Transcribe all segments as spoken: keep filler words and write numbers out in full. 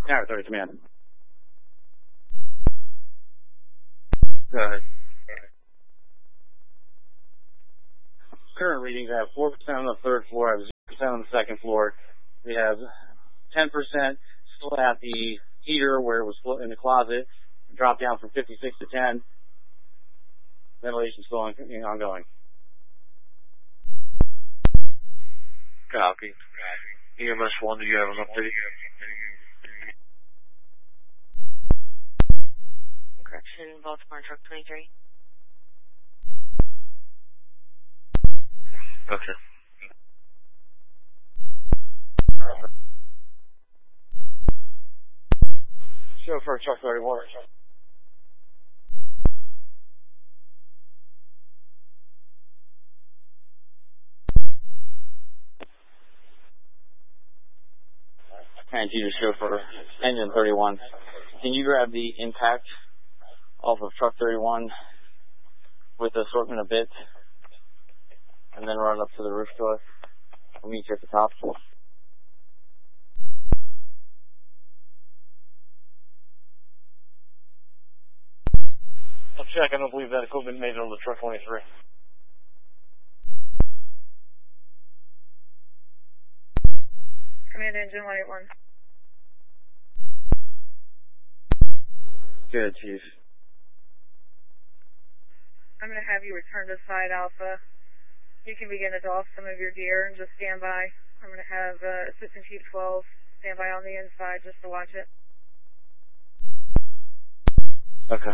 Tower thirty, command. Go ahead. Current readings, I have four percent on the third floor, I have zero percent on the second floor. We have ten percent still at the heater where it was in the closet, dropped down from fifty-six to ten. Ventilation still on, ongoing. Copy. E M S one, do you have an update? Correction, Baltimore Truck twenty-three. Okay. Chauffeur, truck thirty-one. And you chauffeur, engine thirty-one. Can you grab the impact off of truck thirty-one with the assortment of bits and then run up to the roof to us? I'll meet you at the top. I'll check. I don't believe that equipment made it on the truck twenty-three. Command engine one eight one. Good, Chief. I'm going to have you return to side Alpha. You can begin to doff some of your gear and just stand by. I'm going to have uh, Assistant Chief twelve stand by on the inside just to watch it. Okay.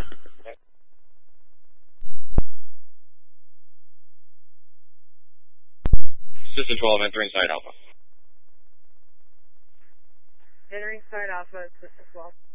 Assistant twelve entering side Alpha. Entering side Alpha, Assistant twelve.